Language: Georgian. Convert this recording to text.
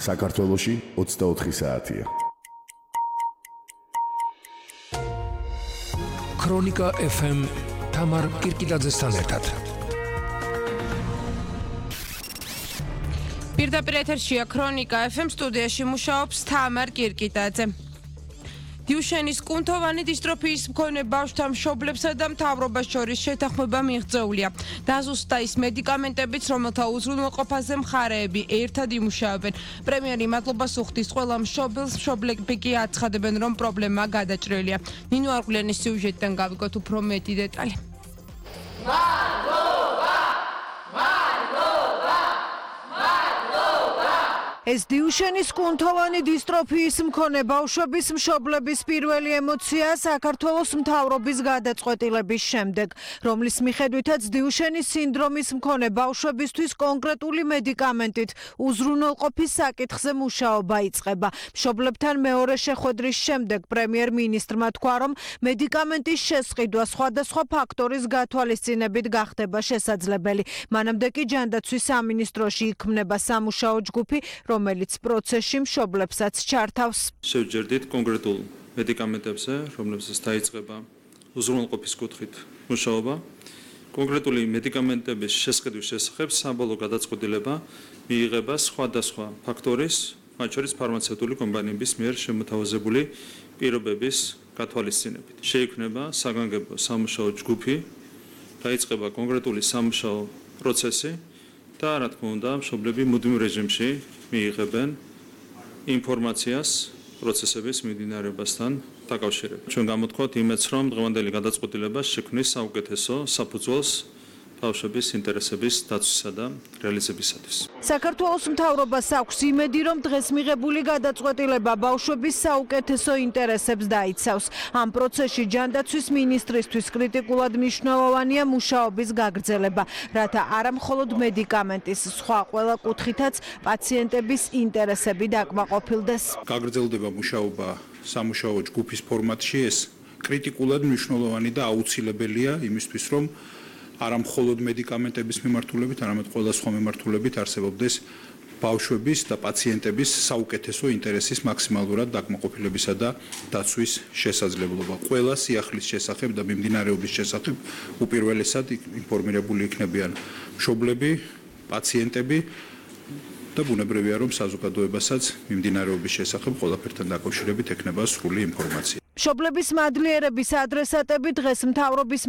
საქართველოში 24 საათია. ქრონიკა FM თამარ კირკიტაძესთან ერთად. პირდაპირ ეთერშია ქრონიკა FM სტუდიაში მუშაობს თამარ კირკიტაძე. დიუშენის კუნთოვანი დისტროფიის მქონე ბავშვთა მშობლებსა და მთავრობას შორის შეთანხმება მიღწეულია. დაზუსტდა ის მედიკამენტებიც, რომელთა უზრუნველყოფაზე მხარეები ერთად იმუშავებენ. პრემიერი მადლობას უხდის ყველა მშობელს, მშობლები კი აცხადებენ, რომ პრობლემა გადაჭრილია. ნინო არღულიანის სიუჟეტიდან გავიგოთ უფრო მეტი დეტალი. ეს დიუშენის კუნთოვანი დისტროფიის მქონე ბავშვების მშობლების პირველი ემოცია საქართველოს მთავრობის გადაწყვეტილების შემდეგ, რომლის მიხედვითაც დიუშენის სინდრომის მქონე ბავშვებისთვის კონკრეტული მედიკამენტით უზრუნველყოფის საკითხზე მუშაობა იწყება. მშობლებთან მეორე შეხვედრის შემდეგ პრემიერ-მინისტრმა თქვა, რომ მედიკამენტის შესყიდვა სხვადასხვა ფაქტორის გათვალისწინებით გახდება შესაძლებელი. მანამდე კი ჯანდაცვის სამინისტროში იქმნება სამუშაო ჯგუფი, რომელიც პროცესში მშობლებსაც ჩართავს. შევჯერდით კონკრეტულ მედიკამენტებზე, რომლებსაც დაიწყება უზრუნველყოფის კუთხით მუშაობა. კონკრეტული მედიკამენტების შესყიდვის შესახებ საბოლოო გადაწყვეტილება მიიღება სხვადასხვა ფაქტორის, მათ შორის ფარმაცევტული კომპანიების მიერ შემოთავაზებული პირობების გათვალისწინებით. შეიქმნება საგანგებო სამუშაო ჯგუფი, დაიწყება კონკრეტული სამუშაო პროცესი და რა თქმა უნდა, მშობლები მუდმივ რეჟიმში მიიღებენ ინფორმაციას პროცესების მიმდინარეობასთან დაკავშირებით. ჩვენ გამოთქვათ იმედს, რომ დღევანდელი გადაწყვეტილება შექმნის საუკეთესო საფუძველს ბავშვების ინტერესების დაცვისა და რეალიზებისათვის. საქართველოს მთავრობას აქვს იმედი, რომ დღეს მიღებული გადაწყვეტილება ბავშვების საუკეთესო ინტერესებს დაიცავს. ამ პროცესში ჯანდაცვის მინისტრისთვის კრიტიკულად მნიშვნელოვანია მუშაობის გაგრძელება, რათა არა მხოლოდ მედიკამენტის, სხვა ყველა კუთხითაც პაციენტების ინტერესები დაკმაყოფილდეს. გაგრძელდება მუშაობა სამუშაო ჯგუფის ფორმატში, ეს კრიტიკულად მნიშვნელოვანი და აუცილებელია იმისთვის, რომ არა მხოლოდ მედიკამენტების მიმართულებით, არამედ ყველა სხვა მიმართულებით არსებობდეს ბავშვების და პაციენტების საუკეთესო ინტერესის მაქსიმალურად დაკმაყოფილებისა და დაცვის შესაძლებლობა. ყველა სიახლის შესახებ და მიმდინარეობის შესახებ უპირველესად ინფორმირებული იქნებიან მშობლები, პაციენტები და ბუნებრივია, რომ საზოგადოებასაც მიმდინარეობის შესახებ ყველაფერთან დაკავშირებით ექნება სრული ინფორმაცია. მშობლების მადლიერების ადრესატები დღეს მთავრობის